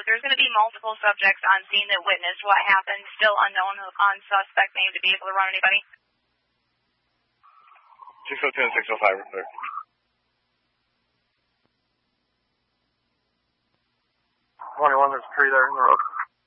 There's going to be multiple subjects on scene that witnessed what happened. Still unknown on suspect name to be able to run anybody. 602 and 605 are clear. 21, there's a tree there in the road.